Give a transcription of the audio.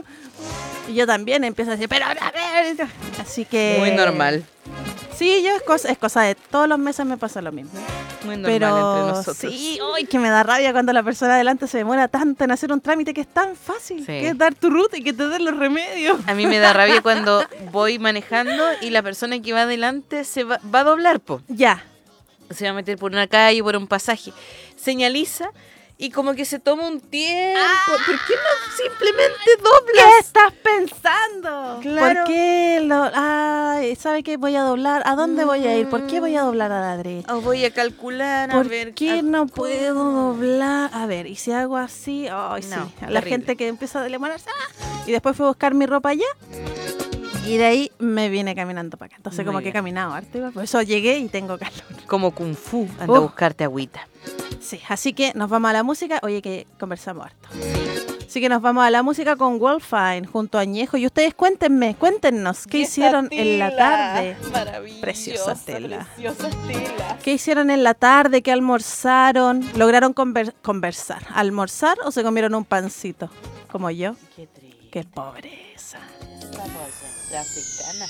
Y yo también empiezo a decir, pero a ver. Así que... Muy normal. Sí, yo es cosa de todos los meses me pasa lo mismo. Muy normal Pero entre nosotros. sí, ¡ay! Que me da rabia cuando la persona adelante se demora tanto en hacer un trámite que es tan fácil, Sí. que es dar tu ruta y que te den los remedios. A mí me da rabia cuando voy manejando y la persona que va adelante va a doblar, po. Ya. Se va a meter por una calle, por un pasaje. Señaliza y como que se toma un tiempo. ¿Por qué no simplemente doblas? ¿Qué estás pensando? Claro. ¿Por qué? ¿Sabe qué? Voy a doblar. ¿A dónde voy a ir? ¿Por qué voy a doblar a la derecha? O voy a calcular, a ¿Por ver. qué no puedo doblar? A ver, y si hago así, ay, No, sí. La terrible. gente que empieza a demorarse. Y después fui a buscar mi ropa allá. Y de ahí me vine caminando para acá. Entonces, Muy como que he bien. caminado harto igual. Por eso llegué y tengo calor. Como Kung Fu, anda a buscarte agüita. Sí, así que nos vamos a la música. Oye, que conversamos harto. Así que nos vamos a la música con Wolfine junto a Añejo. Y ustedes cuéntenos, ¿qué hicieron en la tarde? Maravillosa, Preciosa tela. Preciosa tela. ¿Qué hicieron en la tarde? ¿Qué almorzaron? ¿Lograron conversar? ¿Almorzar o se comieron un pancito? Como yo. Qué triste. ¡Qué pobreza! La africana.